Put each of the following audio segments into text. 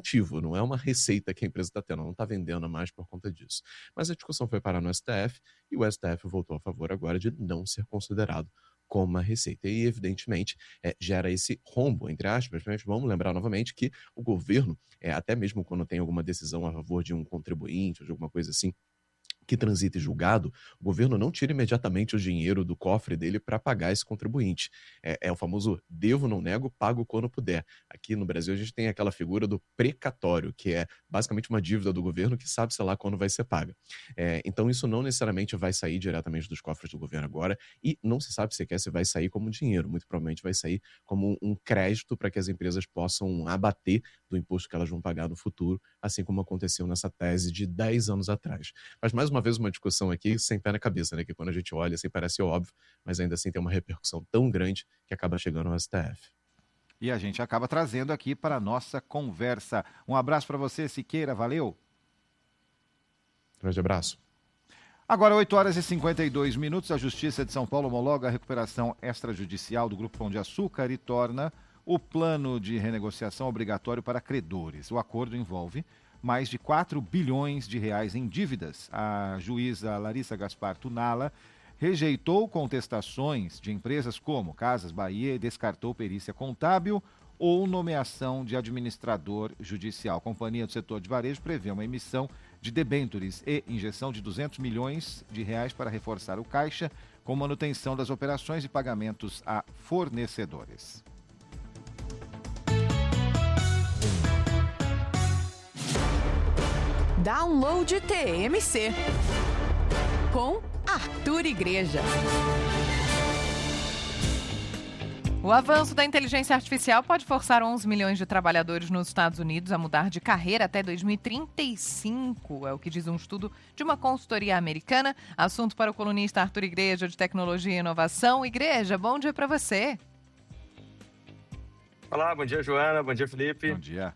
incentivo, não é uma receita que a empresa está tendo, ela não está vendendo mais por conta disso. Mas a discussão foi parar no STF e o STF votou a favor agora de não ser considerado como uma receita. E, evidentemente, gera esse rombo, entre aspas, mas vamos lembrar novamente que o governo, até mesmo quando tem alguma decisão a favor de um contribuinte ou de alguma coisa assim, que transita em julgado, o governo não tira imediatamente o dinheiro do cofre dele para pagar esse contribuinte. É o famoso devo, não nego, pago quando puder. Aqui no Brasil a gente tem aquela figura do precatório, que é basicamente uma dívida do governo que sabe, sei lá, quando vai ser paga. Então isso não necessariamente vai sair diretamente dos cofres do governo agora e não se sabe sequer se vai sair como dinheiro. Muito provavelmente vai sair como um crédito para que as empresas possam abater do imposto que elas vão pagar no futuro, assim como aconteceu nessa tese de 10 anos atrás. Mas mais uma vez uma discussão aqui sem pé na cabeça, né? Que quando a gente olha, assim, parece óbvio, mas ainda assim tem uma repercussão tão grande que acaba chegando ao STF. E a gente acaba trazendo aqui para a nossa conversa. Um abraço para você, Siqueira, valeu. Grande abraço. Agora, 8h52, a Justiça de São Paulo homologa a recuperação extrajudicial do Grupo Pão de Açúcar e torna o plano de renegociação obrigatório para credores. O acordo envolve mais de 4 bilhões de reais em dívidas. A juíza Larissa Gaspar Tunala rejeitou contestações de empresas como Casas Bahia e descartou perícia contábil ou nomeação de administrador judicial. A Companhia do Setor de Varejo prevê uma emissão de debêntures e injeção de 200 milhões de reais para reforçar o caixa com manutenção das operações e pagamentos a fornecedores. Download TMC com Arthur Igreja. O avanço da inteligência artificial pode forçar 11 milhões de trabalhadores nos Estados Unidos a mudar de carreira até 2035, é o que diz um estudo de uma consultoria americana. Assunto para o colunista Arthur Igreja, de Tecnologia e Inovação. Igreja, bom dia para você. Olá, bom dia, Joana, bom dia, Felipe. Bom dia.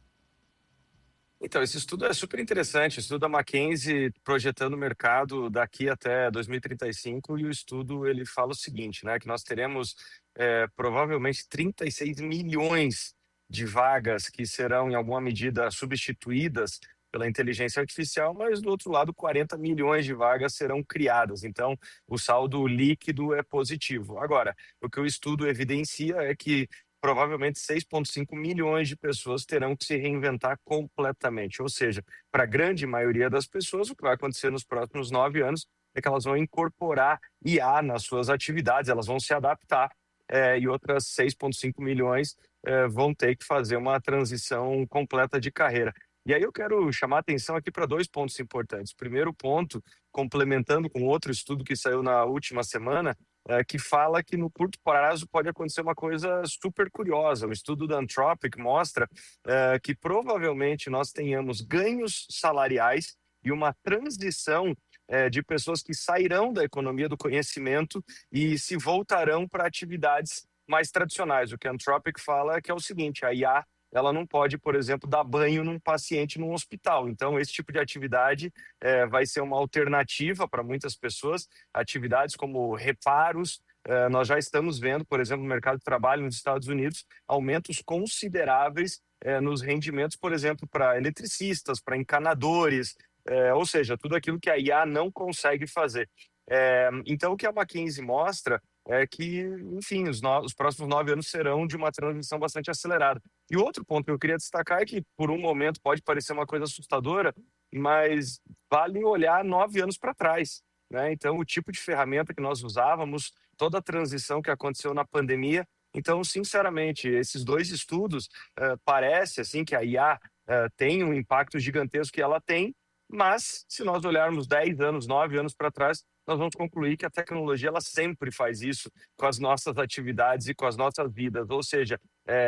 Então, esse estudo é super interessante, o estudo da McKinsey projetando o mercado daqui até 2035, e o estudo ele fala o seguinte, né, que nós teremos provavelmente 36 milhões de vagas que serão em alguma medida substituídas pela inteligência artificial, mas do outro lado 40 milhões de vagas serão criadas, então o saldo líquido é positivo. Agora, o que o estudo evidencia é que provavelmente 6,5 milhões de pessoas terão que se reinventar completamente. Ou seja, para a grande maioria das pessoas, o que vai acontecer nos próximos 9 anos é que elas vão incorporar IA nas suas atividades, elas vão se adaptar, e outras 6,5 milhões vão ter que fazer uma transição completa de carreira. E aí eu quero chamar a atenção aqui para 2 pontos importantes. Primeiro ponto, complementando com outro estudo que saiu na última semana, que fala que no curto prazo pode acontecer uma coisa super curiosa. O estudo da Anthropic mostra que provavelmente nós tenhamos ganhos salariais e uma transição de pessoas que sairão da economia do conhecimento e se voltarão para atividades mais tradicionais. O que a Anthropic fala é que é o seguinte, a IA ela não pode, por exemplo, dar banho num paciente num hospital. Então, esse tipo de atividade vai ser uma alternativa para muitas pessoas. Atividades como reparos, nós já estamos vendo, por exemplo, no mercado de trabalho nos Estados Unidos, aumentos consideráveis nos rendimentos, por exemplo, para eletricistas, para encanadores, ou seja, tudo aquilo que a IA não consegue fazer. Então, o que a McKinsey mostra é que, enfim, os próximos 9 anos serão de uma transição bastante acelerada. E outro ponto que eu queria destacar é que, por um momento, pode parecer uma coisa assustadora, mas vale olhar 9 anos para trás, né? Então, o tipo de ferramenta que nós usávamos, toda a transição que aconteceu na pandemia. Então, sinceramente, esses 2 estudos, parece assim que a IA tem um impacto gigantesco que ela tem, mas se nós olharmos 10 anos, 9 anos para trás, nós vamos concluir que a tecnologia ela sempre faz isso com as nossas atividades e com as nossas vidas. Ou seja,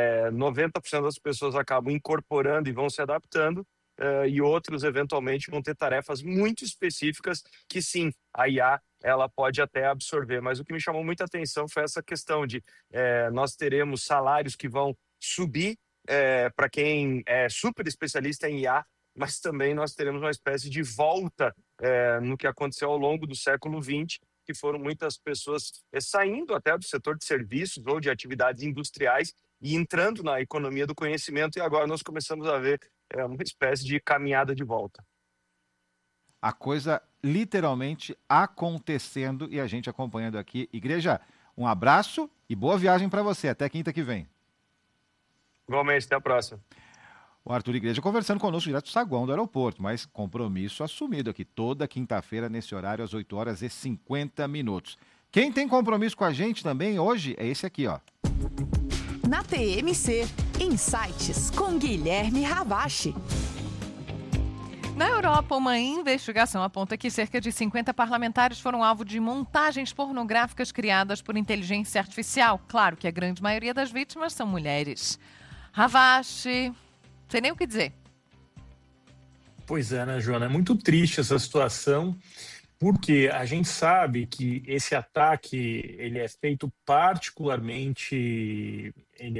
90% das pessoas acabam incorporando e vão se adaptando, e outros, eventualmente, vão ter tarefas muito específicas que, sim, a IA ela pode até absorver. Mas o que me chamou muita atenção foi essa questão de nós teremos salários que vão subir para quem é super especialista em IA, mas também nós teremos uma espécie de volta no que aconteceu ao longo do século XX, que foram muitas pessoas saindo até do setor de serviços ou de atividades industriais e entrando na economia do conhecimento, e agora nós começamos a ver uma espécie de caminhada de volta. A coisa literalmente acontecendo e a gente acompanhando aqui. Igreja, um abraço e boa viagem para você. Até quinta que vem. Igualmente, até a próxima. O Arthur Igreja conversando conosco direto do saguão do aeroporto, mas compromisso assumido aqui toda quinta-feira nesse horário às 8h50. Quem tem compromisso com a gente também hoje é esse aqui, ó. Na TMC, Insights com Guilherme Ravache. Na Europa, uma investigação aponta que cerca de 50 parlamentares foram alvo de montagens pornográficas criadas por inteligência artificial. Claro que a grande maioria das vítimas são mulheres. Ravache, sem nem o que dizer. Pois é, né, Joana? É muito triste essa situação, porque a gente sabe que esse ataque ele é feito particularmente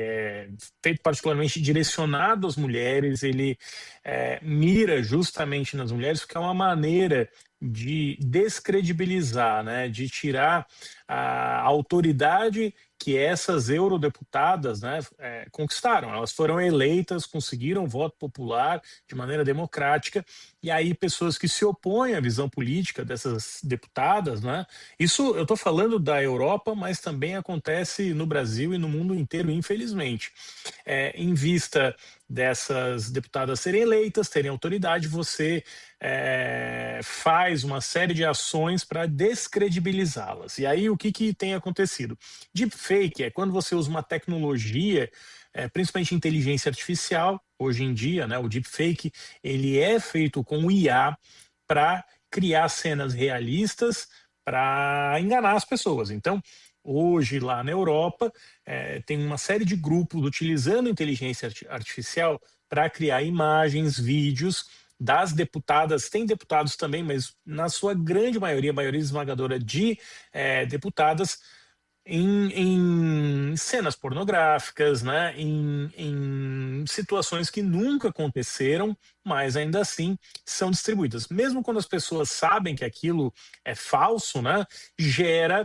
direcionado às mulheres, ele mira justamente nas mulheres, porque é uma maneira de descredibilizar, né, de tirar a autoridade que essas eurodeputadas, né, conquistaram. Elas foram eleitas, conseguiram voto popular de maneira democrática, e aí pessoas que se opõem à visão política dessas deputadas, né, isso eu estou falando da Europa, mas também acontece no Brasil e no mundo inteiro, infelizmente. Em vista dessas deputadas serem eleitas, terem autoridade, você faz uma série de ações para descredibilizá-las. E aí o que tem acontecido? Deepfake é quando você usa uma tecnologia, principalmente inteligência artificial, hoje em dia, né, o deepfake, ele é feito com IA para criar cenas realistas para enganar as pessoas. Então, hoje, lá na Europa, tem uma série de grupos utilizando inteligência artificial para criar imagens, vídeos das deputadas. Tem deputados também, mas na sua grande maioria, a maioria esmagadora de deputadas, em cenas pornográficas, né, em situações que nunca aconteceram, mas ainda assim são distribuídas. Mesmo quando as pessoas sabem que aquilo é falso, né, gera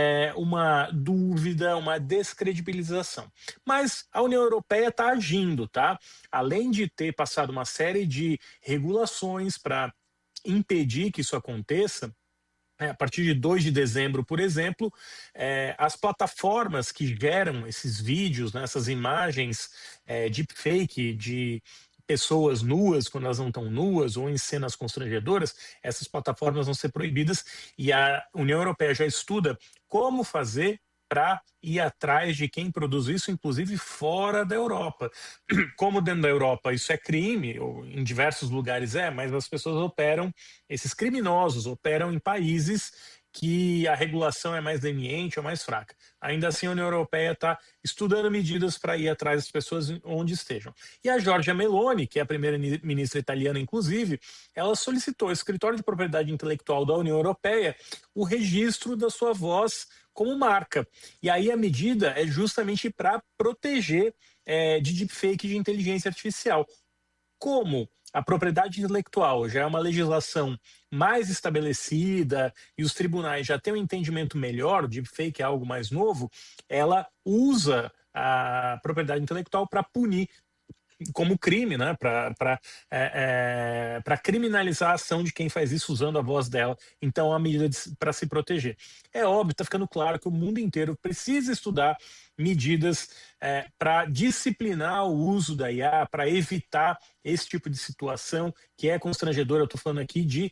uma dúvida, uma descredibilização. Mas a União Europeia está agindo, tá? Além de ter passado uma série de regulações para impedir que isso aconteça, a partir de 2 de dezembro, por exemplo, as plataformas que geram esses vídeos, né, essas imagens deepfake de pessoas nuas, quando elas não estão nuas, ou em cenas constrangedoras, essas plataformas vão ser proibidas, e a União Europeia já estuda como fazer para ir atrás de quem produz isso, inclusive fora da Europa. Como dentro da Europa isso é crime, ou em diversos lugares mas as pessoas operam, esses criminosos operam em países que a regulação é mais leniente ou mais fraca. Ainda assim, a União Europeia está estudando medidas para ir atrás das pessoas onde estejam. E a Giorgia Meloni, que é a primeira-ministra italiana, inclusive, ela solicitou ao Escritório de Propriedade Intelectual da União Europeia o registro da sua voz como marca. E aí a medida é justamente para proteger de deepfake de inteligência artificial. Como a propriedade intelectual já é uma legislação mais estabelecida e os tribunais já têm um entendimento melhor, o deepfake é algo mais novo, ela usa a propriedade intelectual para punir como crime, né, para criminalizar a ação de quem faz isso usando a voz dela. Então, é uma medida para se proteger. É óbvio, está ficando claro que o mundo inteiro precisa estudar medidas para disciplinar o uso da IA, para evitar esse tipo de situação que é constrangedora. Eu estou falando aqui de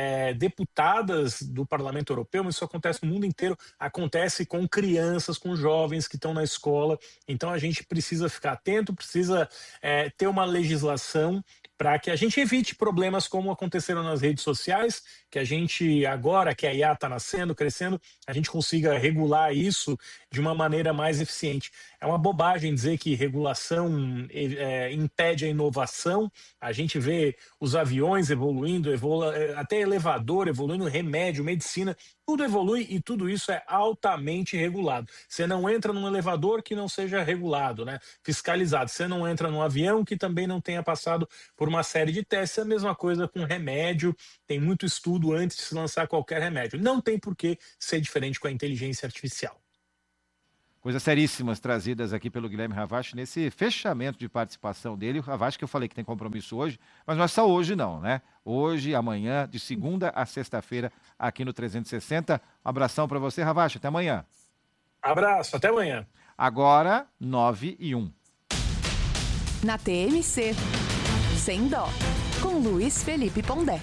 deputadas do Parlamento Europeu, mas isso acontece no mundo inteiro, acontece com crianças, com jovens que estão na escola. Então a gente precisa ficar atento, precisa ter uma legislação para que a gente evite problemas como aconteceram nas redes sociais, que a gente, agora que a IA está nascendo, crescendo, a gente consiga regular isso de uma maneira mais eficiente. É uma bobagem dizer que regulação impede a inovação. A gente vê os aviões evoluindo, até elevador evoluindo, remédio, medicina, tudo evolui e tudo isso é altamente regulado. Você não entra num elevador que não seja regulado, né? Fiscalizado. Você não entra num avião que também não tenha passado por uma série de testes. É a mesma coisa com remédio. Tem muito estudo antes de se lançar qualquer remédio. Não tem por que ser diferente com a inteligência artificial. Coisas seríssimas trazidas aqui pelo Guilherme Ravache nesse fechamento de participação dele. O Ravache que eu falei que tem compromisso hoje, mas não é só hoje não, né? Hoje, amanhã, de segunda a sexta-feira, aqui no 360. Um abração para você, Ravache. Até amanhã. Abraço, até amanhã. Agora, 9h01. Na TMC, Sem Dó, com Luiz Felipe Pondé.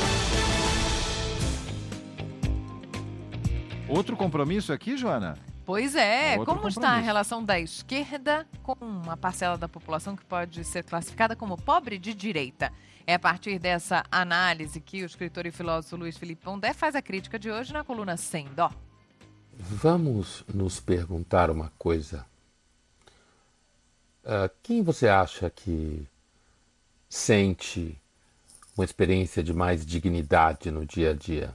Outro compromisso aqui, Joana? Pois é, Outro como está a compromisso. relação da esquerda com uma parcela da população que pode ser classificada como pobre de direita? É a partir dessa análise que o escritor e filósofo Luiz Felipe Pondé faz a crítica de hoje na coluna Sem Dó. Vamos nos perguntar uma coisa. Quem você acha que sente uma experiência de mais dignidade no dia a dia?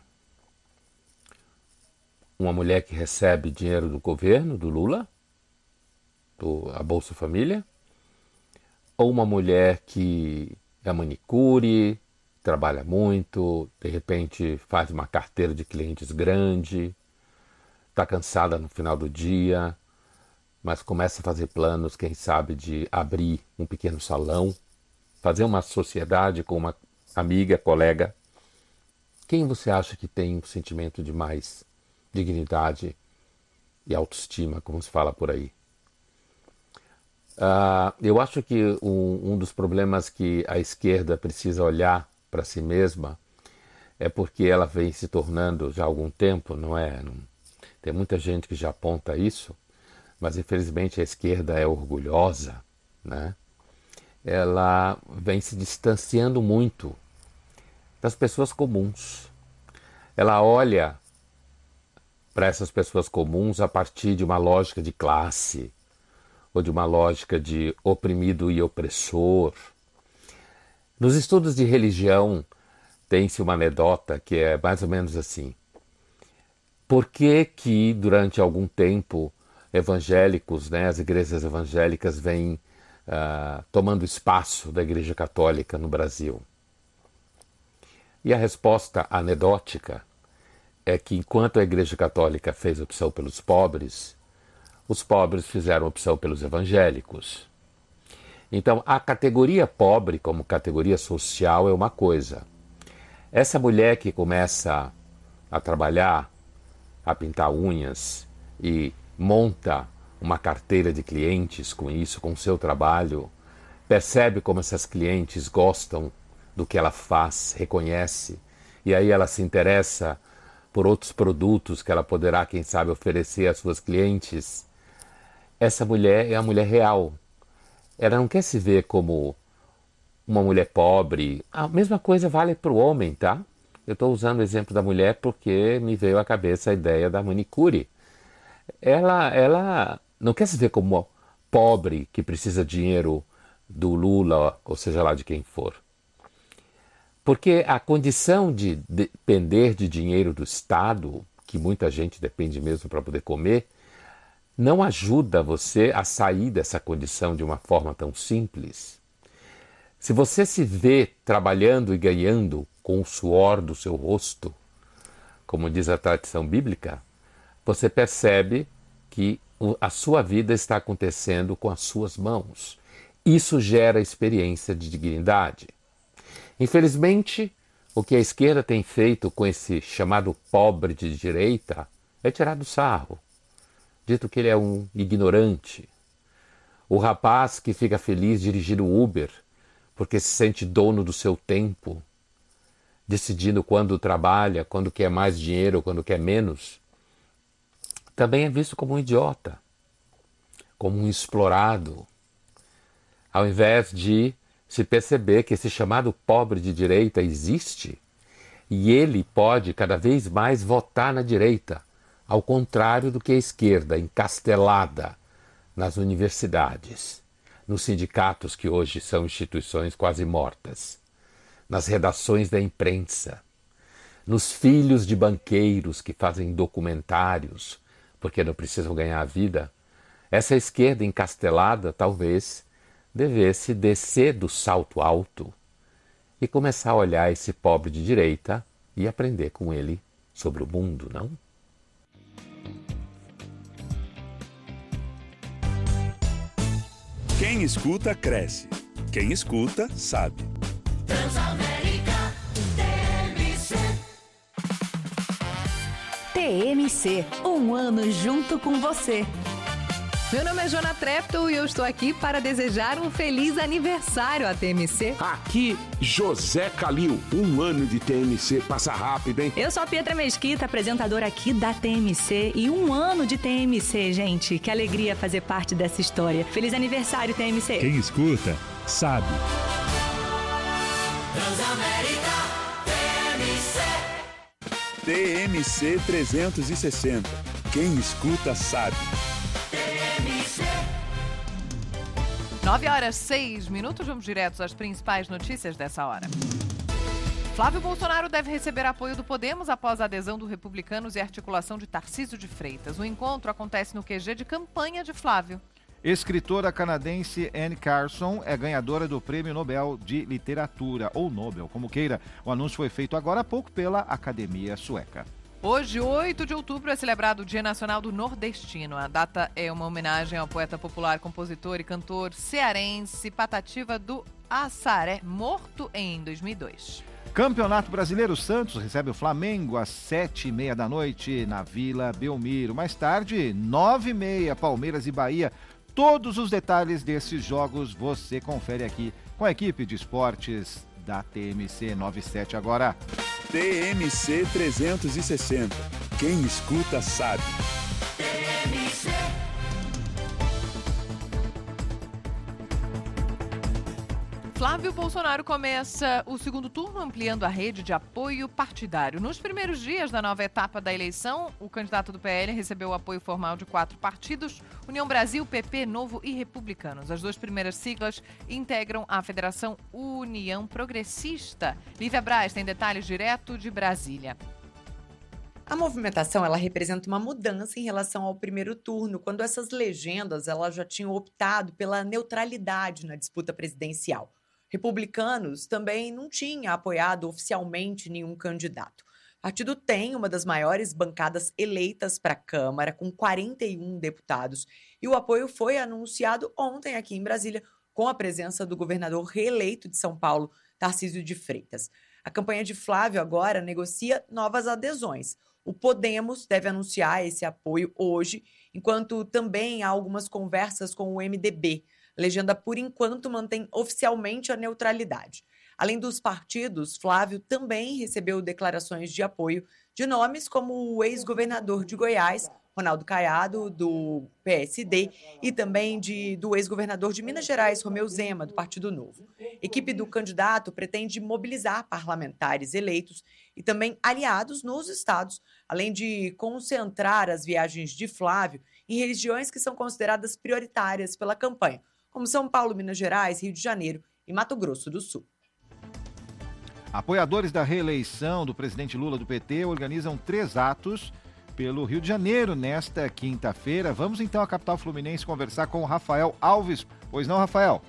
Uma mulher que recebe dinheiro do governo, do Lula, a Bolsa Família? Ou uma mulher que é manicure, trabalha muito, de repente faz uma carteira de clientes grande, está cansada no final do dia, mas começa a fazer planos, quem sabe, de abrir um pequeno salão, fazer uma sociedade com uma amiga, colega. Quem você acha que tem um sentimento de mais dignidade e autoestima, como se fala por aí? Eu acho que um dos problemas que a esquerda precisa olhar para si mesma é porque ela vem se tornando já há algum tempo, não é? Tem muita gente que já aponta isso, mas infelizmente a esquerda é orgulhosa, né? Ela vem se distanciando muito das pessoas comuns. Ela olha para essas pessoas comuns a partir de uma lógica de classe, ou de uma lógica de oprimido e opressor. Nos estudos de religião, tem-se uma anedota que é mais ou menos assim. Por que durante algum tempo evangélicos, né, as igrejas evangélicas vêm tomando espaço da Igreja Católica no Brasil? E a resposta anedótica é que enquanto a Igreja Católica fez opção pelos pobres, os pobres fizeram opção pelos evangélicos. Então, a categoria pobre como categoria social é uma coisa. Essa mulher que começa a trabalhar, a pintar unhas e monta uma carteira de clientes com isso, com o seu trabalho, percebe como essas clientes gostam do que ela faz, reconhece, e aí ela se interessa por outros produtos que ela poderá, quem sabe, oferecer às suas clientes. Essa mulher é a mulher real. Ela não quer se ver como uma mulher pobre. A mesma coisa vale para o homem, tá? Eu estou usando o exemplo da mulher porque me veio à cabeça a ideia da manicure. Ela não quer se ver como pobre que precisa de dinheiro do Lula, ou seja lá de quem for. Porque a condição de depender de dinheiro do Estado, que muita gente depende mesmo para poder comer, não ajuda você a sair dessa condição de uma forma tão simples. Se você se vê trabalhando e ganhando com o suor do seu rosto, como diz a tradição bíblica, você percebe que a sua vida está acontecendo com as suas mãos. Isso gera experiência de dignidade. Infelizmente, o que a esquerda tem feito com esse chamado pobre de direita é tirar do sarro. Dito que ele é um ignorante. O rapaz que fica feliz dirigindo o Uber porque se sente dono do seu tempo, decidindo quando trabalha, quando quer mais dinheiro, quando quer menos, também é visto como um idiota, como um explorado, ao invés de se perceber que esse chamado pobre de direita existe e ele pode cada vez mais votar na direita, ao contrário do que a esquerda, encastelada nas universidades, nos sindicatos que hoje são instituições quase mortas, nas redações da imprensa, nos filhos de banqueiros que fazem documentários porque não precisam ganhar a vida. Essa esquerda encastelada talvez devesse descer do salto alto e começar a olhar esse pobre de direita e aprender com ele sobre o mundo, não? Quem escuta, cresce. Quem escuta, sabe. Transamérica TMC. TMC, um ano junto com você. Meu nome é Jona Trepto e eu estou aqui para desejar um feliz aniversário à TMC. Aqui, José Calil. Um ano de TMC passa rápido, hein? Eu sou a Pietra Mesquita, apresentadora aqui da TMC. E um ano de TMC, gente. Que alegria fazer parte dessa história. Feliz aniversário, TMC. Quem escuta, sabe. Transamérica TMC. TMC 360. Quem escuta, sabe. 9h06, vamos direto às principais notícias dessa hora. Flávio Bolsonaro deve receber apoio do Podemos após a adesão do Republicanos e articulação de Tarcísio de Freitas. O encontro acontece no QG de campanha de Flávio. Escritora canadense Anne Carson é ganhadora do Prêmio Nobel de Literatura, ou Nobel, como queira. O anúncio foi feito agora há pouco pela Academia Sueca. Hoje, 8 de outubro, é celebrado o Dia Nacional do Nordestino. A data é uma homenagem ao poeta popular, compositor e cantor cearense Patativa do Assaré, morto em 2002. Campeonato Brasileiro, Santos recebe o Flamengo às 7h30 da noite na Vila Belmiro. Mais tarde, 9h30, Palmeiras e Bahia. Todos os detalhes desses jogos você confere aqui com a equipe de esportes da TMC 97 agora. TMC 360. Quem escuta, sabe. TMC. Flávio Bolsonaro começa o segundo turno ampliando a rede de apoio partidário. Nos primeiros dias da nova etapa da eleição, o candidato do PL recebeu o apoio formal de 4 partidos: União Brasil, PP, Novo e Republicanos. As 2 primeiras siglas integram a Federação União Progressista. Lívia Braz tem detalhes direto de Brasília. A movimentação ela representa uma mudança em relação ao primeiro turno, quando essas legendas elas já tinham optado pela neutralidade na disputa presidencial. Republicanos também não tinha apoiado oficialmente nenhum candidato. O partido tem uma das maiores bancadas eleitas para a Câmara, com 41 deputados, e o apoio foi anunciado ontem aqui em Brasília, com a presença do governador reeleito de São Paulo, Tarcísio de Freitas. A campanha de Flávio agora negocia novas adesões. O Podemos deve anunciar esse apoio hoje, enquanto também há algumas conversas com o MDB. A legenda, por enquanto, mantém oficialmente a neutralidade. Além dos partidos, Flávio também recebeu declarações de apoio de nomes como o ex-governador de Goiás, Ronaldo Caiado, do PSD, e também do ex-governador de Minas Gerais, Romeu Zema, do Partido Novo. A equipe do candidato pretende mobilizar parlamentares eleitos e também aliados nos estados, além de concentrar as viagens de Flávio em regiões que são consideradas prioritárias pela campanha, como São Paulo, Minas Gerais, Rio de Janeiro e Mato Grosso do Sul. Apoiadores da reeleição do presidente Lula do PT organizam 3 atos pelo Rio de Janeiro nesta quinta-feira. Vamos então à capital fluminense conversar com o Rafael Alves. Pois não, Rafael?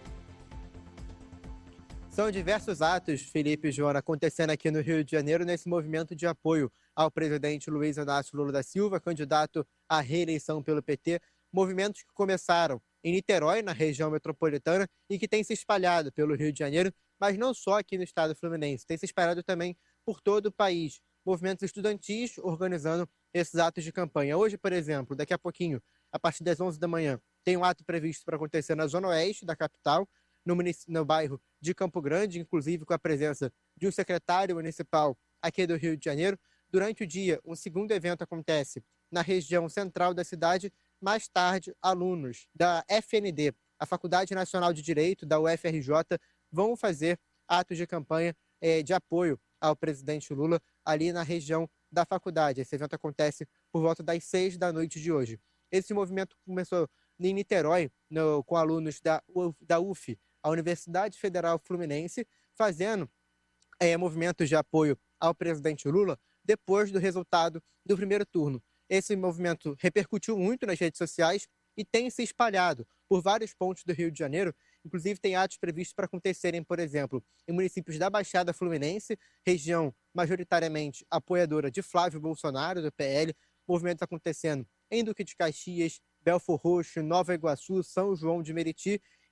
São diversos atos, Felipe e Joana, acontecendo aqui no Rio de Janeiro nesse movimento de apoio ao presidente Luiz Inácio Lula da Silva, candidato à reeleição pelo PT. Movimentos que começaram em Niterói, na região metropolitana, e que têm se espalhado pelo Rio de Janeiro, mas não só aqui no estado fluminense, tem se espalhado também por todo o país. Movimentos estudantis organizando esses atos de campanha. Hoje, por exemplo, daqui a pouquinho, a partir das 11 da manhã, tem um ato previsto para acontecer na zona oeste da capital, no bairro de Campo Grande, inclusive com a presença de um secretário municipal aqui do Rio de Janeiro. Durante o dia, um segundo evento acontece na região central da cidade. Mais tarde, alunos da FND, a Faculdade Nacional de Direito, da UFRJ, vão fazer atos de campanha de apoio ao presidente Lula ali na região da faculdade. Esse evento acontece por volta das 6 da noite de hoje. Esse movimento começou em Niterói, com alunos da UF, a Universidade Federal Fluminense, fazendo movimentos de apoio ao presidente Lula depois do resultado do primeiro turno. Esse movimento repercutiu muito nas redes sociais e tem se espalhado por vários pontos do Rio de Janeiro. Inclusive, tem atos previstos para acontecerem, por exemplo, em municípios da Baixada Fluminense, região majoritariamente apoiadora de Flávio Bolsonaro, do PL, movimentos acontecendo em Duque de Caxias, Belfor Roxo, Nova Iguaçu, São João de Meriti, inclusive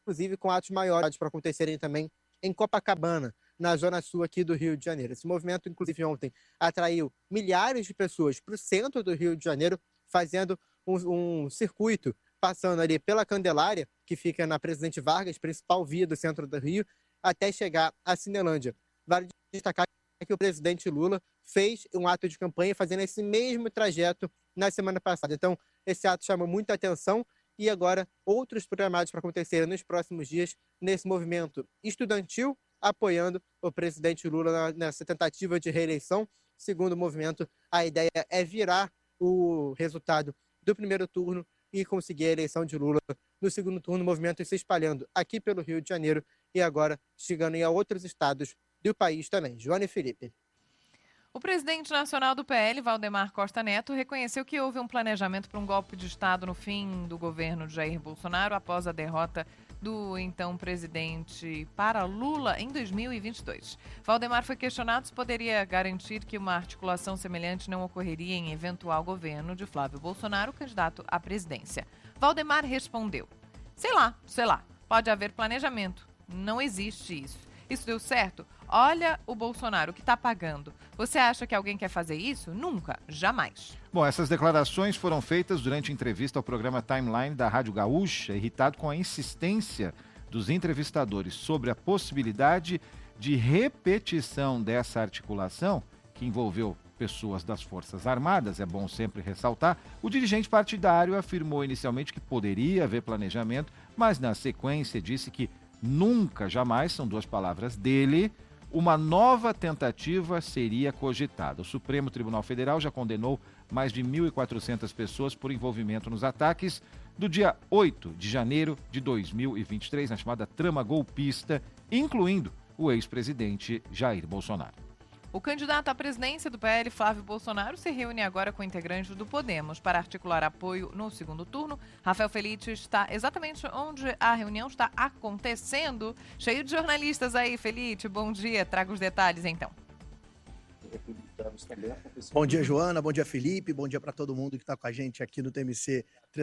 inclusive com atos maiores para acontecerem também em Copacabana, na zona sul aqui do Rio de Janeiro. Esse movimento, inclusive, ontem atraiu milhares de pessoas para o centro do Rio de Janeiro, fazendo um circuito, passando ali pela Candelária, que fica na Presidente Vargas, principal via do centro do Rio, até chegar à Cinelândia. Vale destacar que o presidente Lula fez um ato de campanha fazendo esse mesmo trajeto na semana passada. Então, esse ato chamou muita atenção e agora outros programados para acontecerem nos próximos dias nesse movimento estudantil, apoiando o presidente Lula nessa tentativa de reeleição. Segundo o movimento, a ideia é virar o resultado do primeiro turno e conseguir a eleição de Lula no segundo turno, o movimento se espalhando aqui pelo Rio de Janeiro e agora chegando em outros estados do país também. Joana e Felipe. O presidente nacional do PL, Valdemar Costa Neto, reconheceu que houve um planejamento para um golpe de Estado no fim do governo de Jair Bolsonaro após a derrota do então presidente para Lula em 2022. Valdemar foi questionado se poderia garantir que uma articulação semelhante não ocorreria em eventual governo de Flávio Bolsonaro, candidato à presidência. Valdemar respondeu: sei lá, pode haver planejamento, não existe isso. Isso deu certo? Olha o Bolsonaro, que está pagando. Você acha que alguém quer fazer isso? Nunca, jamais. Bom, essas declarações foram feitas durante entrevista ao programa Timeline da Rádio Gaúcha, irritado com a insistência dos entrevistadores sobre a possibilidade de repetição dessa articulação, que envolveu pessoas das Forças Armadas, é bom sempre ressaltar. O dirigente partidário afirmou inicialmente que poderia haver planejamento, mas na sequência disse que nunca, jamais, são duas palavras dele, uma nova tentativa seria cogitada. O Supremo Tribunal Federal já condenou mais de 1.400 pessoas por envolvimento nos ataques do dia 8 de janeiro de 2023, na chamada trama golpista, incluindo o ex-presidente Jair Bolsonaro. O candidato à presidência do PL, Flávio Bolsonaro, se reúne agora com integrantes do Podemos para articular apoio no segundo turno. Rafael Felitti está exatamente onde a reunião está acontecendo. Cheio de jornalistas aí, Felitti. Bom dia, traga os detalhes então. Bom dia, Joana. Bom dia, Felipe. Bom dia para todo mundo que está com a gente aqui no TMC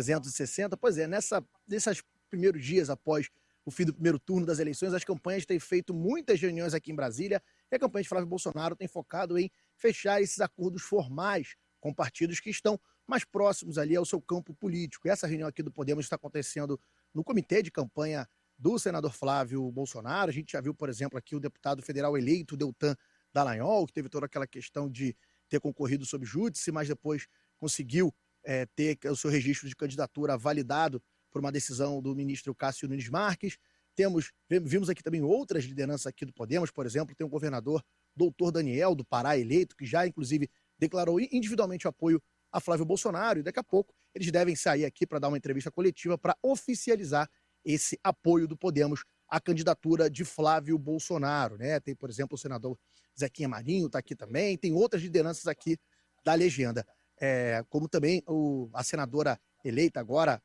360. Pois é, nesses primeiros dias após o fim do primeiro turno das eleições, as campanhas têm feito muitas reuniões aqui em Brasília e a campanha de Flávio Bolsonaro tem focado em fechar esses acordos formais com partidos que estão mais próximos ali ao seu campo político. E essa reunião aqui do Podemos está acontecendo no comitê de campanha do senador Flávio Bolsonaro. A gente já viu, por exemplo, aqui o deputado federal eleito, Deltan Dallagnol, que teve toda aquela questão de ter concorrido sob júdice, mas depois conseguiu ter o seu registro de candidatura validado por uma decisão do ministro Cássio Nunes Marques. Vimos aqui também outras lideranças aqui do Podemos, por exemplo, tem o governador Doutor Daniel, do Pará, eleito, que já, inclusive, declarou individualmente o apoio a Flávio Bolsonaro, e daqui a pouco eles devem sair aqui para dar uma entrevista coletiva para oficializar esse apoio do Podemos à candidatura de Flávio Bolsonaro, né? Tem, por exemplo, o senador Zequinha Marinho, está aqui também, tem outras lideranças aqui da legenda, como também a senadora eleita agora,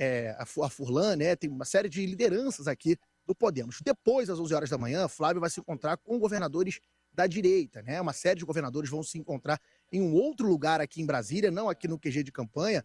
a Furlan, né? Tem uma série de lideranças aqui do Podemos. Depois, às 11 horas da manhã, Flávio vai se encontrar com governadores da direita, né? Uma série de governadores vão se encontrar em um outro lugar aqui em Brasília, não aqui no QG de campanha,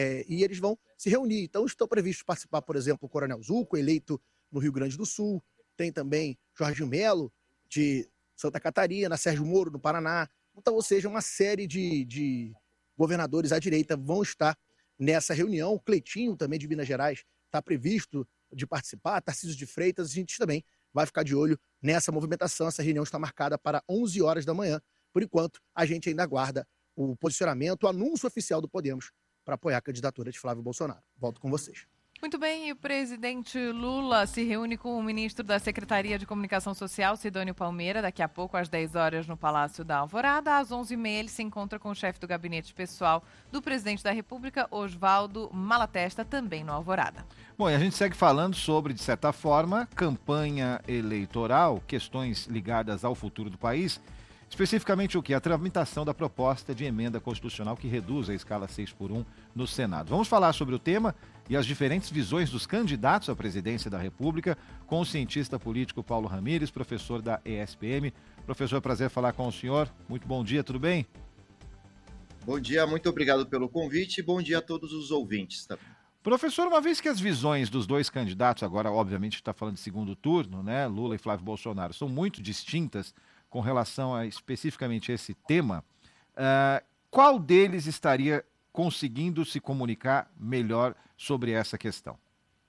e eles vão se reunir. Então, estão previstos participar, por exemplo, o Coronel Zucco, eleito no Rio Grande do Sul, tem também Jorginho Melo, de Santa Catarina, Sérgio Moro, do Paraná. Então, ou seja, uma série de governadores à direita vão estar nessa reunião. O Cleitinho, também de Minas Gerais, está previsto de participar, Tarcísio de Freitas, a gente também vai ficar de olho nessa movimentação. Essa reunião está marcada para 11 horas da manhã. Por enquanto, a gente ainda aguarda o posicionamento, o anúncio oficial do Podemos para apoiar a candidatura de Flávio Bolsonaro. Volto com vocês. Muito bem, e o presidente Lula se reúne com o ministro da Secretaria de Comunicação Social, Sidônio Palmeira, daqui a pouco às 10 horas no Palácio da Alvorada. Às 11h30 ele se encontra com o chefe do gabinete pessoal do presidente da República, Oswaldo Malatesta, também no Alvorada. Bom, e a gente segue falando sobre, de certa forma, campanha eleitoral, questões ligadas ao futuro do país. Especificamente o que? A tramitação da proposta de emenda constitucional que reduz a escala 6x1 no Senado. Vamos falar sobre o tema e as diferentes visões dos candidatos à presidência da República com o cientista político Paulo Ramires, professor da ESPM. Professor, prazer falar com o senhor. Muito bom dia, tudo bem? Bom dia, muito obrigado pelo convite e bom dia a todos os ouvintes também. Professor, uma vez que as visões dos dois candidatos, agora obviamente está falando de segundo turno, né, Lula e Flávio Bolsonaro, são muito distintas com relação a especificamente esse tema, qual deles estaria conseguindo se comunicar melhor sobre essa questão?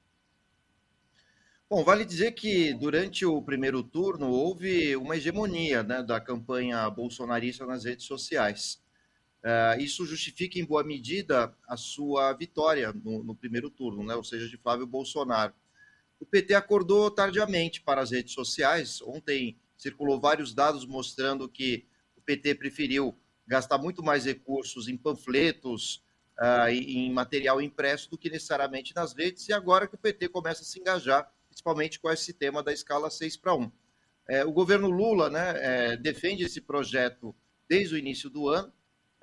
Bom, vale dizer que durante o primeiro turno houve uma hegemonia, né, da campanha bolsonarista nas redes sociais. Isso justifica, em boa medida, a sua vitória no primeiro turno, né? Ou seja, de Flávio Bolsonaro. O PT acordou tardiamente para as redes sociais. Ontem circulou vários dados mostrando que o PT preferiu gastar muito mais recursos em panfletos, em material impresso, do que necessariamente nas redes. E agora que o PT começa a se engajar, principalmente com esse tema da escala 6:1. O governo Lula, né, defende esse projeto desde o início do ano,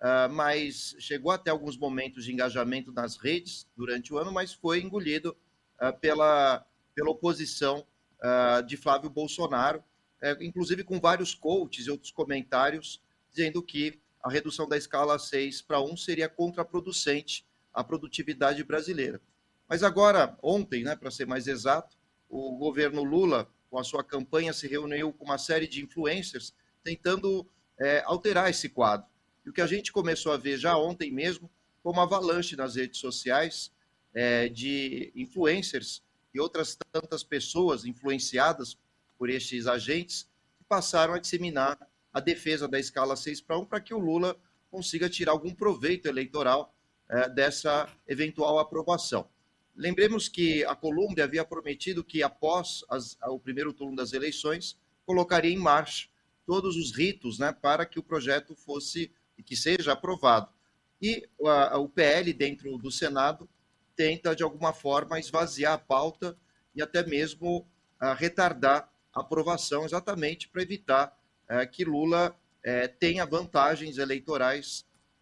mas chegou até alguns momentos de engajamento nas redes durante o ano, mas foi engolido pela oposição de Flávio Bolsonaro, inclusive com vários coaches e outros comentários dizendo que a redução da escala 6:1 seria contraproducente à produtividade brasileira. Mas agora, ontem, né, para ser mais exato, o governo Lula, com a sua campanha, se reuniu com uma série de influencers tentando alterar esse quadro. E o que a gente começou a ver já ontem mesmo foi uma avalanche nas redes sociais de influencers e outras tantas pessoas influenciadas por estes agentes que passaram a disseminar a defesa da escala 6:1 para que o Lula consiga tirar algum proveito eleitoral dessa eventual aprovação. Lembremos que a Colômbia havia prometido que, após o primeiro turno das eleições, colocaria em marcha todos os ritos, né, para que o projeto fosse e que seja aprovado. E o PL, dentro do Senado, tenta, de alguma forma, esvaziar a pauta e até mesmo retardar a aprovação, exatamente para evitar que Lula tenha vantagens eleitorais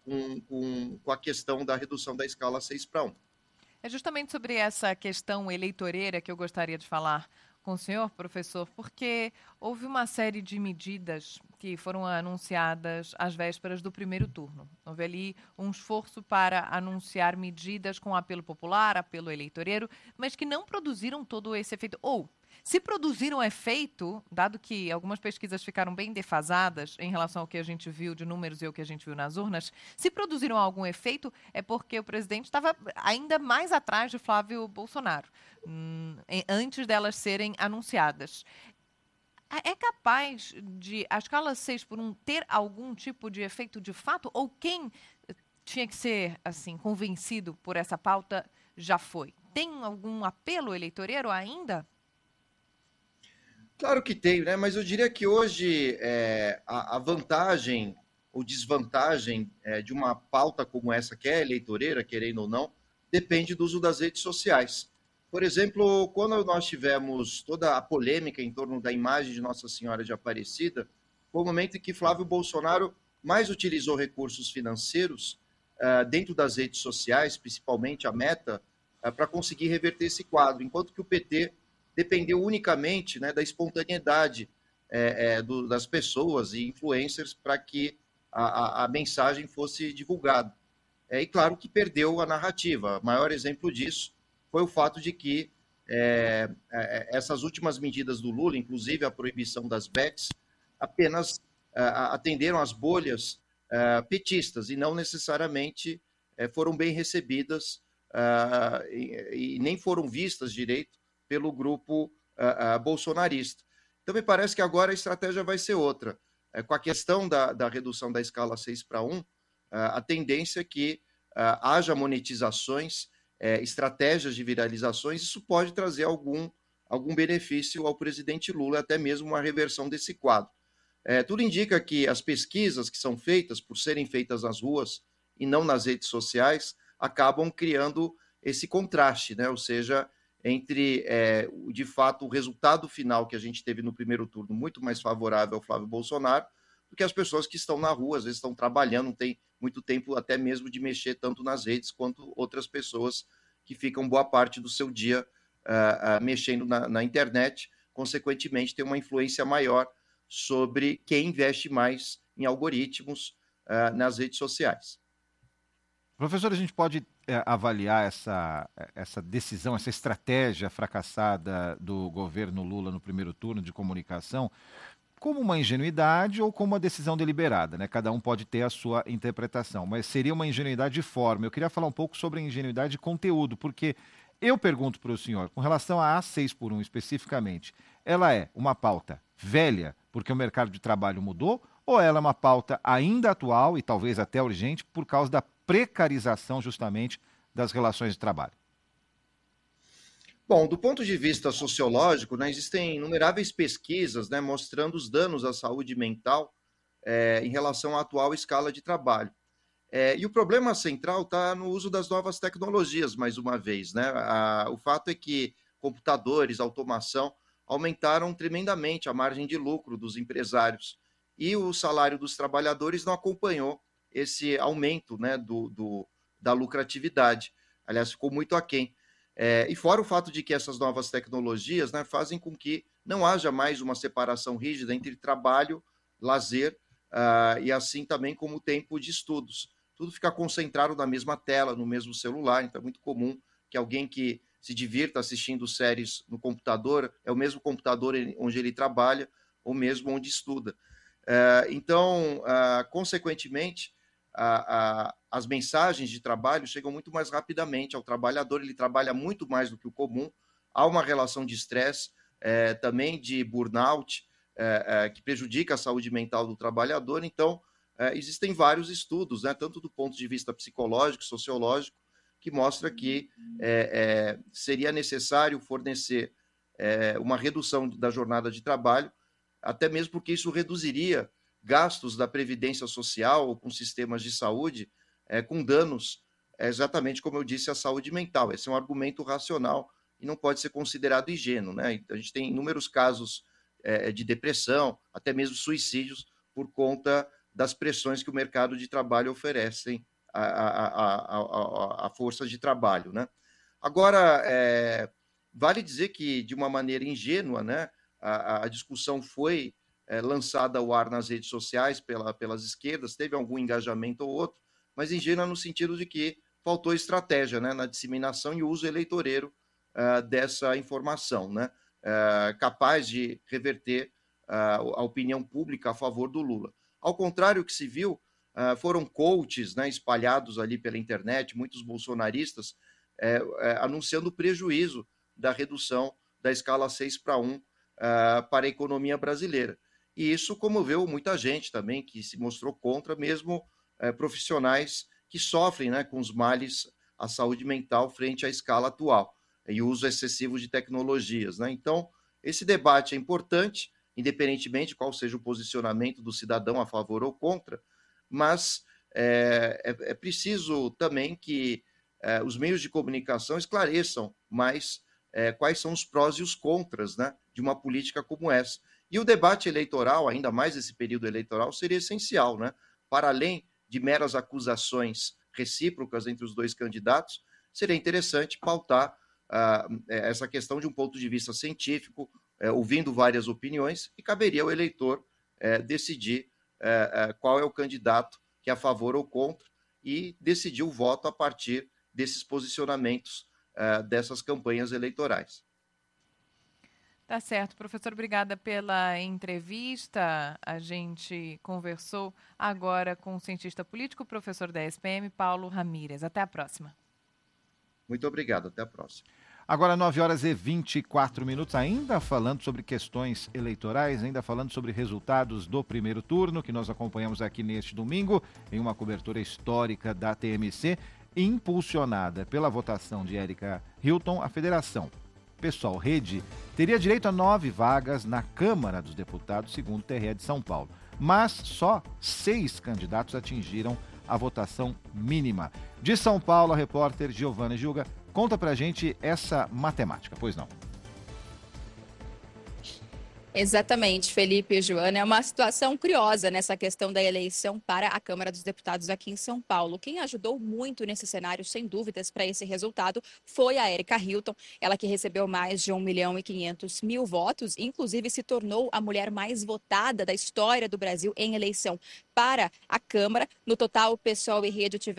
com a questão da redução da escala 6:1. É justamente sobre essa questão eleitoreira que eu gostaria de falar com o senhor, professor, porque houve uma série de medidas que foram anunciadas às vésperas do primeiro turno. Houve ali um esforço para anunciar medidas com apelo popular, apelo eleitoreiro, mas que não produziram todo esse efeito. Ou, se produziram efeito, dado que algumas pesquisas ficaram bem defasadas em relação ao que a gente viu de números e ao que a gente viu nas urnas, se produziram algum efeito é porque o presidente estava ainda mais atrás de Flávio Bolsonaro, antes delas serem anunciadas. É capaz de a escala 6:1 ter algum tipo de efeito de fato? Ou quem tinha que ser assim convencido por essa pauta já foi? Tem algum apelo eleitoreiro ainda? Claro que tem, né? Mas eu diria que hoje a vantagem ou desvantagem de uma pauta como essa, que é eleitoreira, querendo ou não, depende do uso das redes sociais. Por exemplo, quando nós tivemos toda a polêmica em torno da imagem de Nossa Senhora de Aparecida, foi o momento em que Flávio Bolsonaro mais utilizou recursos financeiros dentro das redes sociais, principalmente a Meta, para conseguir reverter esse quadro, enquanto que o PT dependeu unicamente, né, da espontaneidade das pessoas e influencers para que a mensagem fosse divulgada. E claro que perdeu a narrativa. O maior exemplo disso foi o fato de que essas últimas medidas do Lula, inclusive a proibição das bets, apenas atenderam às bolhas petistas e não necessariamente foram bem recebidas e nem foram vistas direito pelo grupo bolsonarista. Então, me parece que agora a estratégia vai ser outra. Com a questão da redução da escala 6:1, a tendência é que haja monetizações, estratégias de viralizações. Isso pode trazer algum benefício ao presidente Lula, até mesmo uma reversão desse quadro. Tudo indica que as pesquisas que são feitas, por serem feitas nas ruas e não nas redes sociais, acabam criando esse contraste, né? Ou seja, entre, de fato, o resultado final que a gente teve no primeiro turno, muito mais favorável ao Flávio Bolsonaro, do que as pessoas que estão na rua, às vezes estão trabalhando, não tem muito tempo até mesmo de mexer tanto nas redes quanto outras pessoas que ficam boa parte do seu dia mexendo na internet, consequentemente tem uma influência maior sobre quem investe mais em algoritmos nas redes sociais. Professor, a gente pode avaliar essa decisão, essa estratégia fracassada do governo Lula no primeiro turno de comunicação como uma ingenuidade ou como uma decisão deliberada, né? Cada um pode ter a sua interpretação, mas seria uma ingenuidade de forma. Eu queria falar um pouco sobre a ingenuidade de conteúdo, porque eu pergunto para o senhor, com relação à A6x1 especificamente, ela é uma pauta velha, porque o mercado de trabalho mudou, ou ela é uma pauta ainda atual e talvez até urgente por causa da precarização justamente das relações de trabalho? Bom, do ponto de vista sociológico, né, existem inumeráveis pesquisas, né, mostrando os danos à saúde mental em relação à atual escala de trabalho. E o problema central está no uso das novas tecnologias, mais uma vez, né? O fato é que computadores, automação, aumentaram tremendamente a margem de lucro dos empresários e o salário dos trabalhadores não acompanhou esse aumento, né, da lucratividade. Aliás, ficou muito aquém. E fora o fato de que essas novas tecnologias, né, fazem com que não haja mais uma separação rígida entre trabalho, lazer e assim também como tempo de estudos. Tudo fica concentrado na mesma tela, no mesmo celular, então é muito comum que alguém que se divirta assistindo séries no computador é o mesmo computador onde ele trabalha ou mesmo onde estuda. Então, consequentemente, as mensagens de trabalho chegam muito mais rapidamente ao trabalhador, ele trabalha muito mais do que o comum, há uma relação de estresse, também de burnout, que prejudica a saúde mental do trabalhador. Então, existem vários estudos, né, tanto do ponto de vista psicológico, sociológico, que mostra que seria necessário fornecer uma redução da jornada de trabalho, até mesmo porque isso reduziria gastos da Previdência Social ou com sistemas de saúde, com danos, exatamente como eu disse, à saúde mental. Esse é um argumento racional e não pode ser considerado ingênuo, né? A gente tem inúmeros casos de depressão, até mesmo suicídios, por conta das pressões que o mercado de trabalho oferecem à força de trabalho, né? Agora, vale dizer que, de uma maneira ingênua, né, a discussão foi lançada ao ar nas redes sociais pelas esquerdas, teve algum engajamento ou outro, mas ingênua no sentido de que faltou estratégia, né, na disseminação e uso eleitoreiro dessa informação, né, capaz de reverter a opinião pública a favor do Lula. Ao contrário, o que se viu foram coaches, né, espalhados ali pela internet, muitos bolsonaristas, anunciando o prejuízo da redução da escala 6:1 para a economia brasileira. E isso comoveu muita gente também, que se mostrou contra, mesmo profissionais que sofrem, né, com os males à saúde mental frente à escala atual e o uso excessivo de tecnologias, né? Então, esse debate é importante, independentemente de qual seja o posicionamento do cidadão a favor ou contra, mas é preciso também que os meios de comunicação esclareçam mais quais são os prós e os contras, né, de uma política como essa. E o debate eleitoral, ainda mais esse período eleitoral, seria essencial, né? Para além de meras acusações recíprocas entre os dois candidatos, seria interessante pautar essa questão de um ponto de vista científico, ouvindo várias opiniões, e caberia ao eleitor decidir qual é o candidato que é a favor ou contra e decidir o voto a partir desses posicionamentos dessas campanhas eleitorais. Tá certo, professor, obrigada pela entrevista. A gente conversou agora com o cientista político, professor da SPM, Paulo Ramírez. Até a próxima. Muito obrigado, até a próxima. Agora, 9h24, ainda falando sobre questões eleitorais, ainda falando sobre resultados do primeiro turno, que nós acompanhamos aqui neste domingo, em uma cobertura histórica da TMC, impulsionada pela votação de Érica Hilton, a Federação Pessoal Rede teria direito a 9 vagas na Câmara dos Deputados, segundo o TRE de São Paulo. Mas só 6 candidatos atingiram a votação mínima. De São Paulo, a repórter Giovana Gilga conta pra gente essa matemática, pois não? Exatamente, Felipe e Joana. É uma situação curiosa nessa questão da eleição para a Câmara dos Deputados aqui em São Paulo. Quem ajudou muito nesse cenário, sem dúvidas, para esse resultado foi a Érica Hilton, ela que recebeu mais de 1.500.000 votos, inclusive se tornou a mulher mais votada da história do Brasil em eleição para a Câmara. No total, o PSOL e Rede tiveram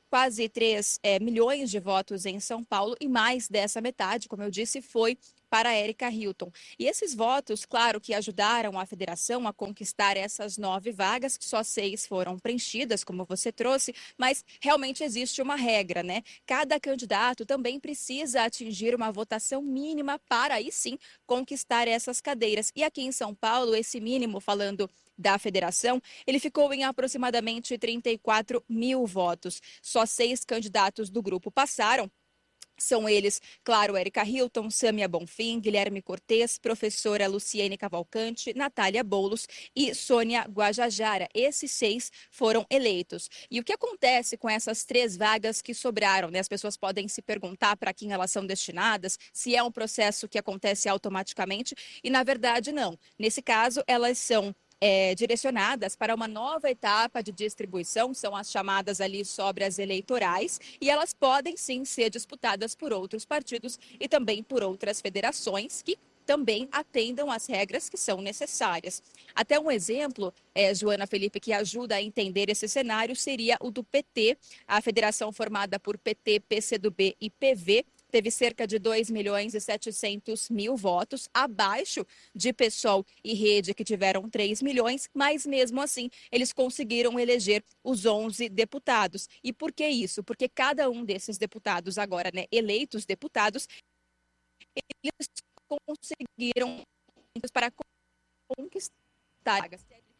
quase 3 milhões de votos em São Paulo e mais dessa metade, como eu disse, foi para a Érica Hilton. E esses votos, claro, que ajudaram a federação a conquistar essas 9 vagas, que só 6 foram preenchidas, como você trouxe, mas realmente existe uma regra, né? Cada candidato também precisa atingir uma votação mínima para, aí sim, conquistar essas cadeiras. E aqui em São Paulo, esse mínimo, falando da federação, ele ficou em aproximadamente 34 mil votos. Só 6 candidatos do grupo passaram. São eles, claro, Érica Hilton, Sâmia Bonfim, Guilherme Cortez, professora Luciene Cavalcante, Natália Boulos e Sônia Guajajara. Esses 6 foram eleitos. E o que acontece com essas 3 vagas que sobraram, né? As pessoas podem se perguntar para quem elas são destinadas, se é um processo que acontece automaticamente, e na verdade não. Nesse caso, elas são direcionadas para uma nova etapa de distribuição, são as chamadas ali sobras eleitorais, e elas podem sim ser disputadas por outros partidos e também por outras federações que também atendam às regras que são necessárias. Até um exemplo, Joana, Felipe, que ajuda a entender esse cenário seria o do PT, a federação formada por PT, PCdoB e PV, teve cerca de 2.700.000 votos, abaixo de PSOL e Rede, que tiveram 3 milhões, mas mesmo assim eles conseguiram eleger os 11 deputados. E por que isso? Porque cada um desses deputados agora, né, eleitos deputados, eles conseguiram para conquistar.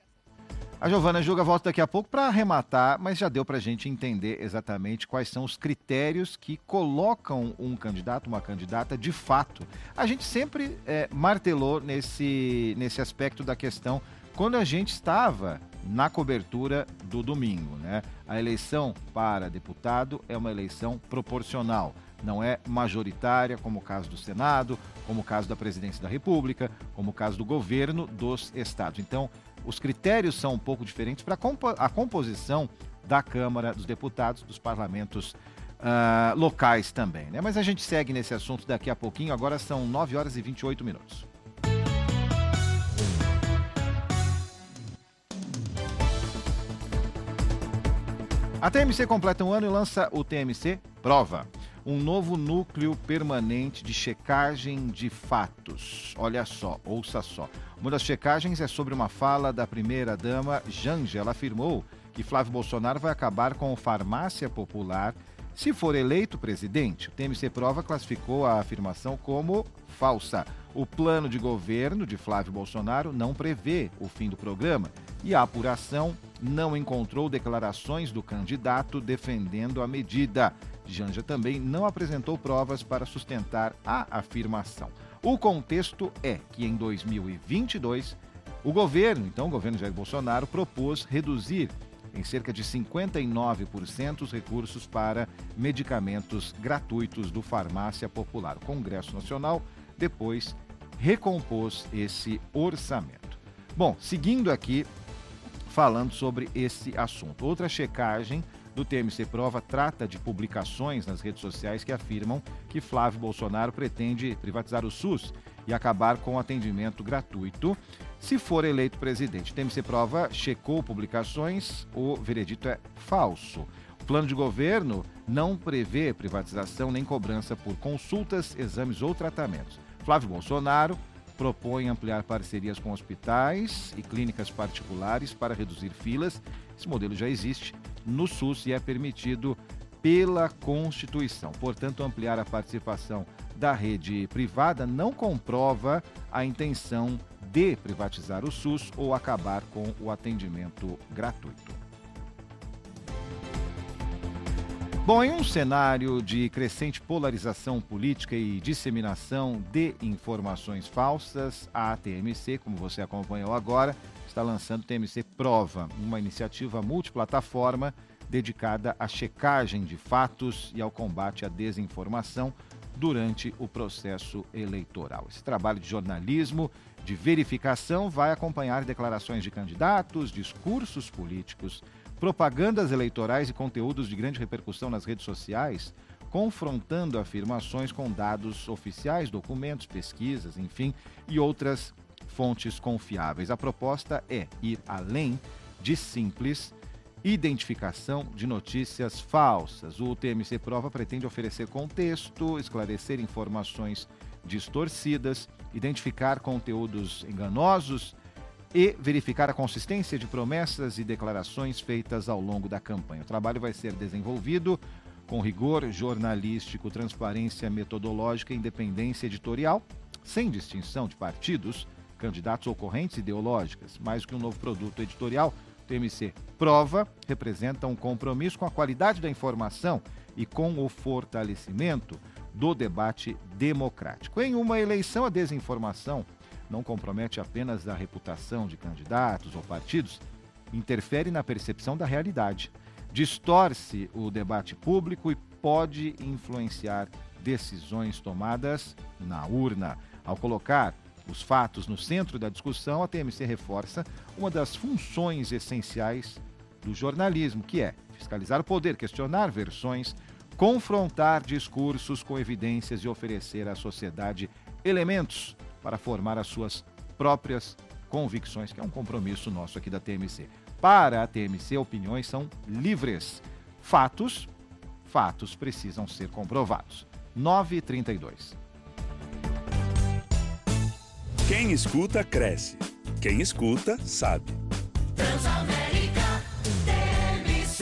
A Giovana Juga volta daqui a pouco para arrematar, mas já deu para a gente entender exatamente quais são os critérios que colocam um candidato, uma candidata de fato. A gente sempre martelou nesse aspecto da questão quando a gente estava na cobertura do domingo, né? A eleição para deputado é uma eleição proporcional, não é majoritária, como o caso do Senado, como o caso da Presidência da República, como o caso do governo dos estados. Então, os critérios são um pouco diferentes para a composição da Câmara dos Deputados, dos parlamentos locais também, né? Mas a gente segue nesse assunto daqui a pouquinho, agora são 9 horas e 28 minutos. A TMC completa um ano e lança o TMC Prova, um novo núcleo permanente de checagem de fatos. Olha só, ouça só. Uma das checagens é sobre uma fala da primeira-dama Janja. Ela afirmou que Flávio Bolsonaro vai acabar com a farmácia popular se for eleito presidente. O TMC Prova classificou a afirmação como falsa. O plano de governo de Flávio Bolsonaro não prevê o fim do programa e a apuração não encontrou declarações do candidato defendendo a medida. Janja também não apresentou provas para sustentar a afirmação. O contexto é que em 2022, o governo Jair Bolsonaro, propôs reduzir em cerca de 59% os recursos para medicamentos gratuitos do Farmácia Popular. O Congresso Nacional depois recompôs esse orçamento. Bom, seguindo aqui, falando sobre esse assunto. Outra checagem do TMC Prova trata de publicações nas redes sociais que afirmam que Flávio Bolsonaro pretende privatizar o SUS e acabar com o atendimento gratuito se for eleito presidente. O TMC Prova checou publicações, o veredito é falso. O plano de governo não prevê privatização nem cobrança por consultas, exames ou tratamentos. Flávio Bolsonaro propõe ampliar parcerias com hospitais e clínicas particulares para reduzir filas. Esse modelo já existe no SUS e é permitido pela Constituição. Portanto, ampliar a participação da rede privada não comprova a intenção de privatizar o SUS ou acabar com o atendimento gratuito. Bom, em um cenário de crescente polarização política e disseminação de informações falsas, a TMC, como você acompanhou agora, está lançando o TMC Prova, uma iniciativa multiplataforma dedicada à checagem de fatos e ao combate à desinformação durante o processo eleitoral. Esse trabalho de jornalismo, de verificação, vai acompanhar declarações de candidatos, discursos políticos, propagandas eleitorais e conteúdos de grande repercussão nas redes sociais, confrontando afirmações com dados oficiais, documentos, pesquisas, enfim, e outras fontes confiáveis. A proposta é ir além de simples identificação de notícias falsas. O TMC Prova pretende oferecer contexto, esclarecer informações distorcidas, identificar conteúdos enganosos e verificar a consistência de promessas e declarações feitas ao longo da campanha. O trabalho vai ser desenvolvido com rigor jornalístico, transparência metodológica e independência editorial, sem distinção de partidos, candidatos ou correntes ideológicas. Mais do que um novo produto editorial, o TMC Prova representa um compromisso com a qualidade da informação e com o fortalecimento do debate democrático. Em uma eleição, a desinformação não compromete apenas a reputação de candidatos ou partidos, interfere na percepção da realidade, distorce o debate público e pode influenciar decisões tomadas na urna. Ao colocar os fatos no centro da discussão, a TMC reforça uma das funções essenciais do jornalismo, que é fiscalizar o poder, questionar versões, confrontar discursos com evidências e oferecer à sociedade elementos para formar as suas próprias convicções, que é um compromisso nosso aqui da TMC. Para a TMC, opiniões são livres. Fatos precisam ser comprovados. 9h32. Quem escuta, cresce. Quem escuta, sabe. Transamérica TMC.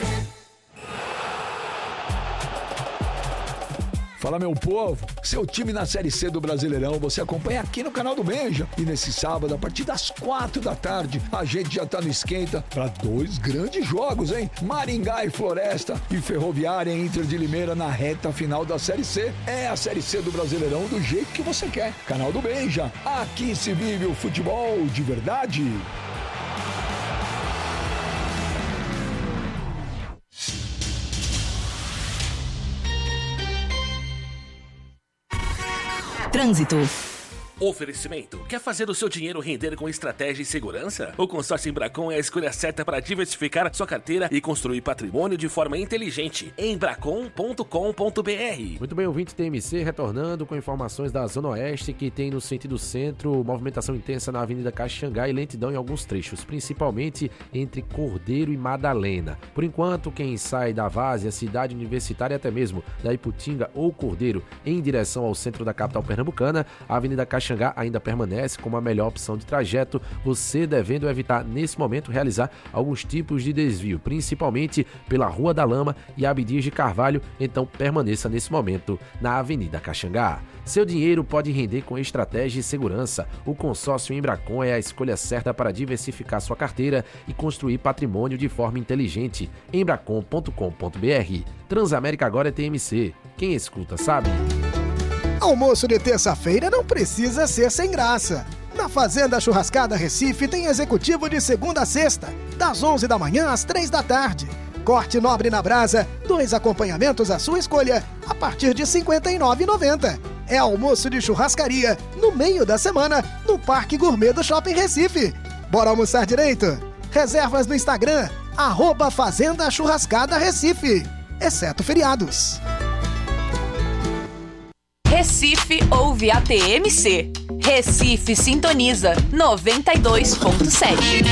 Fala, meu povo, seu time na Série C do Brasileirão você acompanha aqui no canal do Benja. E nesse sábado, a partir das 4 da tarde, a gente já tá no esquenta para 2 grandes jogos, hein? Maringá e Floresta e Ferroviária e Inter de Limeira na reta final da Série C. É a Série C do Brasileirão do jeito que você quer. Canal do Benja, aqui se vive o futebol de verdade. Trânsito. Oferecimento. Quer fazer o seu dinheiro render com estratégia e segurança? O consórcio Embracon é a escolha certa para diversificar sua carteira e construir patrimônio de forma inteligente. Embracon.com.br. Muito bem, ouvinte TMC, retornando com informações da Zona Oeste, que tem no sentido centro movimentação intensa na Avenida Caxangá e lentidão em alguns trechos, principalmente entre Cordeiro e Madalena. Por enquanto, quem sai da Várzea, cidade universitária e até mesmo da Iputinga ou Cordeiro em direção ao centro da capital pernambucana, a Avenida Caxangá ainda permanece como a melhor opção de trajeto, você devendo evitar nesse momento realizar alguns tipos de desvio, principalmente pela Rua da Lama e Abdias de Carvalho, então permaneça nesse momento na Avenida Caxangá. Seu dinheiro pode render com estratégia e segurança. O consórcio Embracon é a escolha certa para diversificar sua carteira e construir patrimônio de forma inteligente. Embracon.com.br. Transamérica agora é TMC. Quem escuta sabe. Almoço de terça-feira não precisa ser sem graça. Na Fazenda Churrascada Recife tem executivo de segunda a sexta, das 11 da manhã às 3 da tarde. Corte nobre na brasa, 2 acompanhamentos à sua escolha, a partir de R$ 59,90. É almoço de churrascaria, no meio da semana, no Parque Gourmet do Shopping Recife. Bora almoçar direito? Reservas no Instagram, @Fazenda Churrascada Recife, exceto feriados. Recife ouve a TMC. Recife sintoniza 92.7.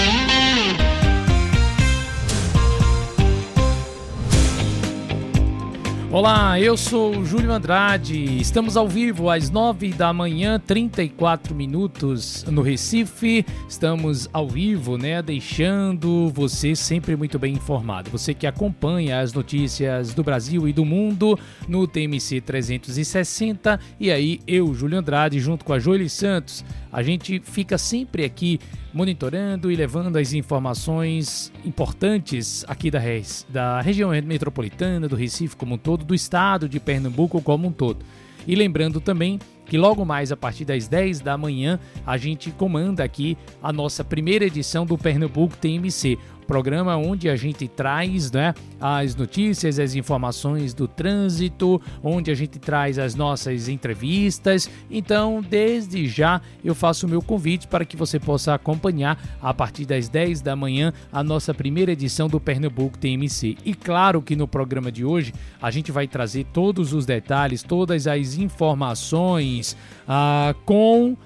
Olá, eu sou o Júlio Andrade. Estamos ao vivo às 9 da manhã, 34 minutos no Recife. Estamos ao vivo, deixando você sempre muito bem informado. Você que acompanha as notícias do Brasil e do mundo no TMC 360. E aí, eu, Júlio Andrade, junto com a Joeli Santos, a gente fica sempre aqui monitorando e levando as informações importantes aqui da região metropolitana, do Recife como um todo, do estado de Pernambuco como um todo. E lembrando também que logo mais a partir das 10 da manhã a gente comanda aqui a nossa primeira edição do Pernambuco TMC, programa onde a gente traz as notícias, as informações do trânsito, onde a gente traz as nossas entrevistas. Então, desde já, eu faço o meu convite para que você possa acompanhar a partir das 10 da manhã a nossa primeira edição do Pernambuco TMC. E claro que no programa de hoje a gente vai trazer todos os detalhes, todas as informações com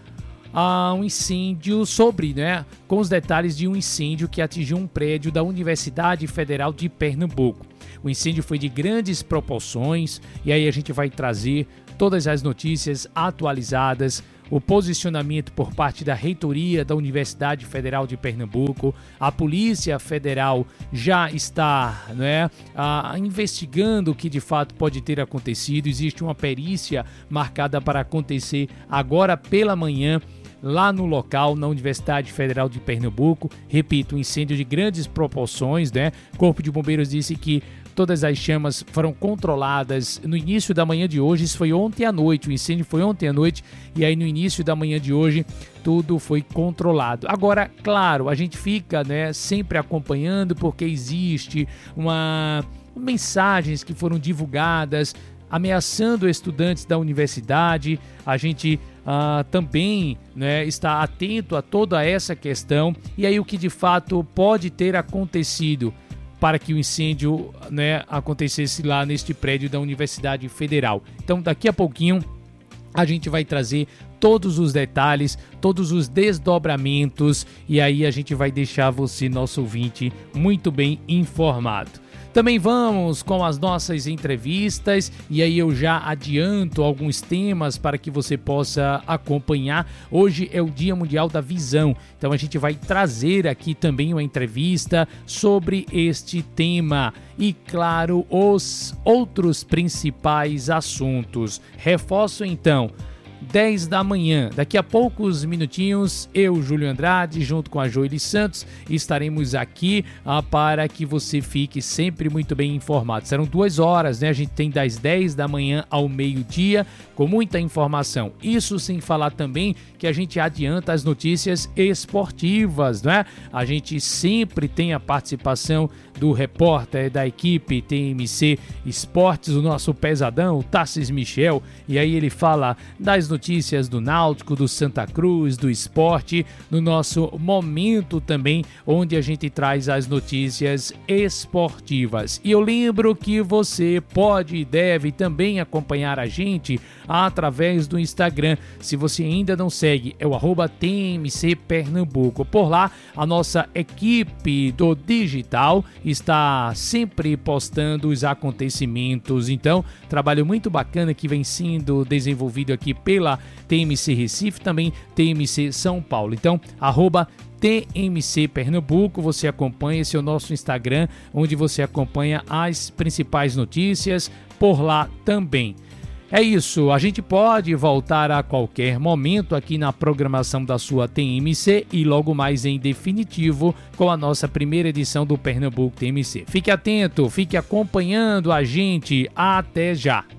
um incêndio com os detalhes de um incêndio que atingiu um prédio da Universidade Federal de Pernambuco. O incêndio foi de grandes proporções e aí a gente vai trazer todas as notícias atualizadas, o posicionamento por parte da reitoria da Universidade Federal de Pernambuco. A Polícia Federal já está investigando o que de fato pode ter acontecido. Existe uma perícia marcada para acontecer agora pela manhã, lá no local, na Universidade Federal de Pernambuco. Repito, um incêndio de grandes proporções, O Corpo de Bombeiros disse que todas as chamas foram controladas no início da manhã de hoje. Isso foi ontem à noite, o incêndio foi ontem à noite, e aí no início da manhã de hoje tudo foi controlado. Agora, claro, a gente fica sempre acompanhando, porque existe mensagens que foram divulgadas ameaçando estudantes da universidade. A gente também está atento a toda essa questão, e aí o que de fato pode ter acontecido para que o incêndio acontecesse lá neste prédio da Universidade Federal. Então, daqui a pouquinho a gente vai trazer todos os detalhes, todos os desdobramentos, e aí a gente vai deixar você, nosso ouvinte, muito bem informado. Também vamos com as nossas entrevistas, e aí eu já adianto alguns temas para que você possa acompanhar. Hoje é o Dia Mundial da Visão, então a gente vai trazer aqui também uma entrevista sobre este tema e, claro, os outros principais assuntos. Reforço então, 10 da manhã, daqui a poucos minutinhos, eu, Júlio Andrade, junto com a Joeli Santos, estaremos aqui para que você fique sempre muito bem informado. Serão 2 horas, a gente tem das 10 da manhã ao meio-dia, com muita informação. Isso sem falar também que a gente adianta as notícias esportivas, A gente sempre tem a participação do repórter da equipe TMC Esportes, o nosso pesadão, o Tassis Michel, e aí ele fala das notícias do Náutico, do Santa Cruz, do esporte, no nosso momento também, onde a gente traz as notícias esportivas. E eu lembro que você pode e deve também acompanhar a gente através do Instagram. Se você ainda não segue, é o @TMC Pernambuco. Por lá, a nossa equipe do digital está sempre postando os acontecimentos. Então, trabalho muito bacana que vem sendo desenvolvido aqui pela TMC Recife, também TMC São Paulo. Então, @TMC Pernambuco, você acompanha, esse é o nosso Instagram, onde você acompanha as principais notícias por lá também. É isso, a gente pode voltar a qualquer momento aqui na programação da sua TMC e logo mais em definitivo com a nossa primeira edição do Pernambuco TMC. Fique atento, fique acompanhando a gente, até já!